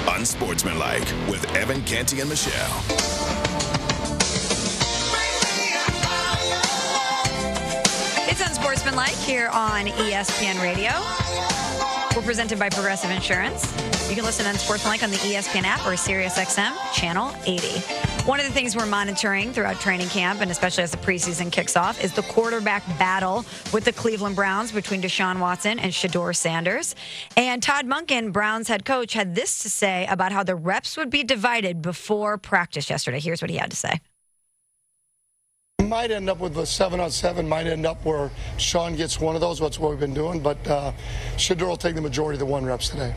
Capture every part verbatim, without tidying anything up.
Unsportsmanlike with Evan Canty and Michelle. It's Unsportsmanlike here on E S P N Radio. We're presented by Progressive Insurance. You can listen to Unsportsmanlike on the E S P N app or SiriusXM Channel eighty. One of the things we're monitoring throughout training camp, and especially as the preseason kicks off, is the quarterback battle with the Cleveland Browns between Deshaun Watson and Shedeur Sanders. And Todd Monken, Browns head coach, had this to say about how the reps would be divided before practice yesterday. Here's what he had to say. Might end up with a seven on seven, might end up where Sean gets one of those. That's what we've been doing. But uh, Shedeur will take the majority of the one reps today.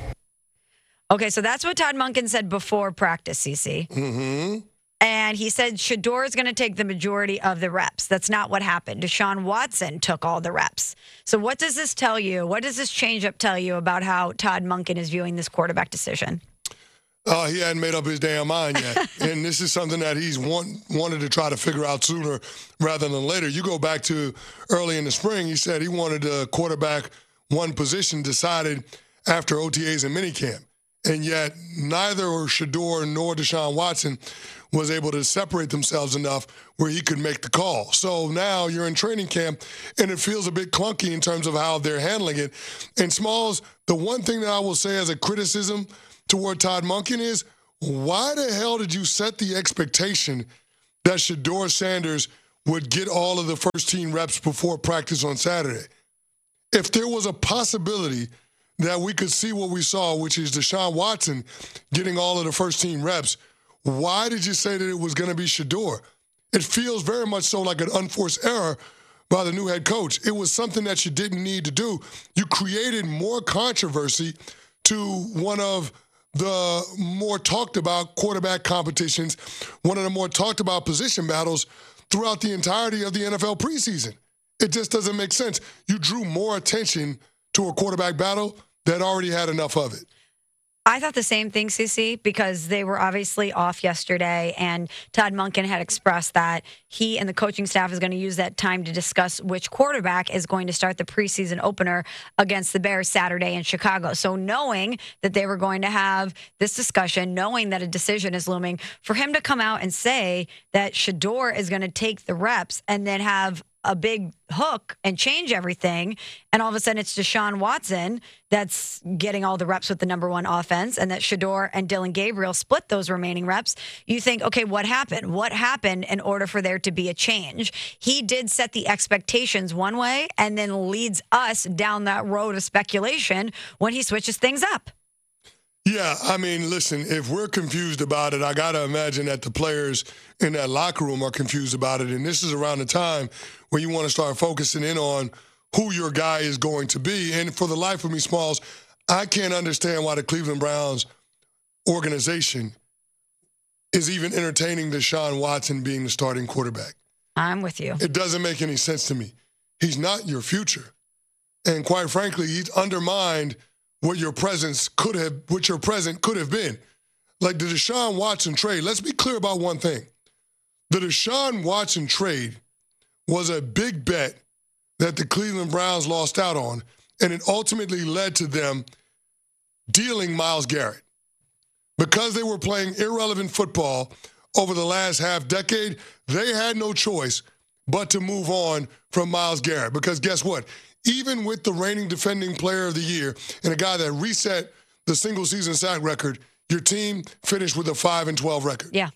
Okay, so that's what Todd Monken said before practice, C C. Mm-hmm. And he said Shedeur is going to take the majority of the reps. That's not what happened. Deshaun Watson took all the reps. So what does this tell you? What does this change-up tell you about how Todd Monken is viewing this quarterback decision? Uh, he hadn't made up his damn mind yet. And this is something that he's want, wanted to try to figure out sooner rather than later. You go back to early in the spring, he said he wanted a quarterback one position decided after O T As and minicamp. And yet neither Shedeur nor Deshaun Watson was able to separate themselves enough where he could make the call. So now you're in training camp, and it feels a bit clunky in terms of how they're handling it. And Smalls, the one thing that I will say as a criticism toward Todd Monken is, why the hell did you set the expectation that Shedeur Sanders would get all of the first-team reps before practice on Saturday? If there was a possibility that we could see what we saw, which is Deshaun Watson getting all of the first-team reps, why did you say that it was going to be Shedeur? It feels very much so like an unforced error by the new head coach. It was something that you didn't need to do. You created more controversy to one of the more talked about quarterback competitions, one of the more talked about position battles throughout the entirety of the N F L preseason. It just doesn't make sense. You drew more attention to a quarterback battle that already had enough of it. I thought the same thing, C C, because they were obviously off yesterday, and Todd Monken had expressed that he and the coaching staff is going to use that time to discuss which quarterback is going to start the preseason opener against the Bears Saturday in Chicago. So knowing that they were going to have this discussion, knowing that a decision is looming, for him to come out and say that Shedeur is going to take the reps and then have a big hook and change everything, and all of a sudden it's Deshaun Watson that's getting all the reps with the number one offense, and that Shedeur and Dillon Gabriel split those remaining reps, you think, okay, what happened? What happened in order for there to be a change? He did set the expectations one way and then leads us down that road of speculation when he switches things up. Yeah, I mean, listen, if we're confused about it, I got to imagine that the players in that locker room are confused about it. And this is around the time where you want to start focusing in on who your guy is going to be. And for the life of me, Smalls, I can't understand why the Cleveland Browns organization is even entertaining Deshaun Watson being the starting quarterback. I'm with you. It doesn't make any sense to me. He's not your future. And quite frankly, he's undermined what your presence could have, what your present could have been. Like the Deshaun Watson trade, let's be clear about one thing. The Deshaun Watson trade was a big bet that the Cleveland Browns lost out on, and it ultimately led to them dealing Myles Garrett. Because they were playing irrelevant football over the last half decade, they had no choice but to move on from Myles Garrett. Because guess what? Even with the reigning defending player of the year and a guy that reset the single-season sack record, your team finished with a five and twelve record. Yeah.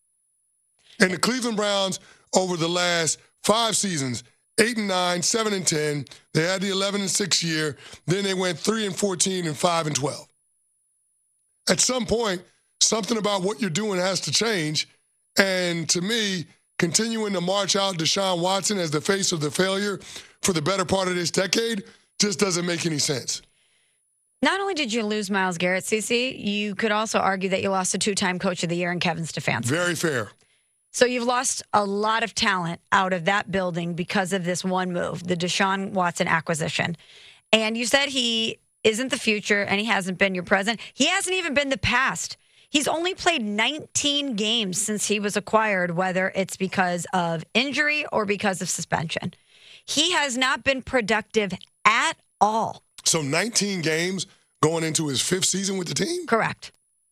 And the Cleveland Browns, over the last five seasons, eight and nine, seven and ten, they had the eleven and six year, then they went three and fourteen and five and twelve. At some point, something about what you're doing has to change. And to me, continuing to march out Deshaun Watson as the face of the failure for the better part of this decade just doesn't make any sense. Not only did you lose Myles Garrett, C C, you could also argue that you lost a two-time Coach of the Year in Kevin Stefanski. Very fair. So you've lost a lot of talent out of that building because of this one move, the Deshaun Watson acquisition. And you said he isn't the future and he hasn't been your present. He hasn't even been the past. He's only played nineteen games since he was acquired, whether it's because of injury or because of suspension. He has not been productive at all. So nineteen games going into his fifth season with the team? Correct.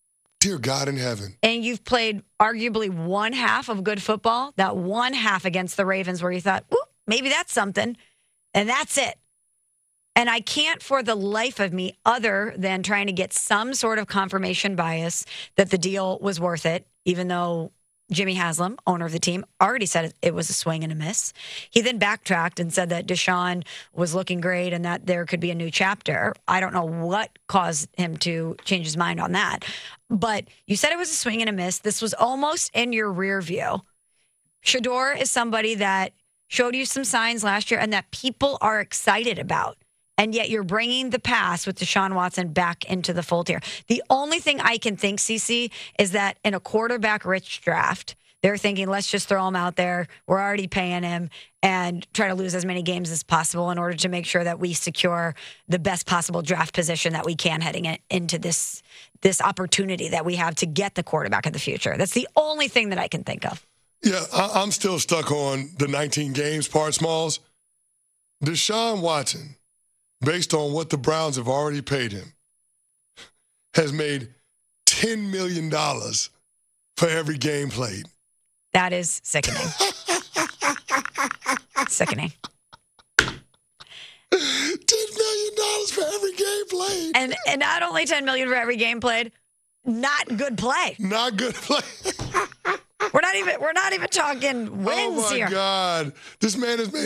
Dear God in heaven. And you've played arguably one half of good football, that one half against the Ravens where you thought, ooh, maybe that's something, and that's it. And I can't for the life of me, other than trying to get some sort of confirmation bias that the deal was worth it, even though Jimmy Haslam, owner of the team, already said it was a swing and a miss. He then backtracked and said that Deshaun was looking great and that there could be a new chapter. I don't know what caused him to change his mind on that. But you said it was a swing and a miss. This was almost in your rear view. Shedeur is somebody that showed you some signs last year and that people are excited about. And yet you're bringing the past with Deshaun Watson back into the fold here. The only thing I can think, CeCe, is that in a quarterback-rich draft, they're thinking, let's just throw him out there. We're already paying him and try to lose as many games as possible in order to make sure that we secure the best possible draft position that we can heading in, into this, this opportunity that we have to get the quarterback of the future. That's the only thing that I can think of. Yeah, I, I'm still stuck on the nineteen games part, Smalls. Deshaun Watson, based on what the Browns have already paid him, has made ten million dollars for every game played. That is sickening. Sickening. ten million dollars for every game played. And and not only ten million dollars for every game played, not good play. Not good play. We're not even we're not even talking wins oh my here. God. This man has made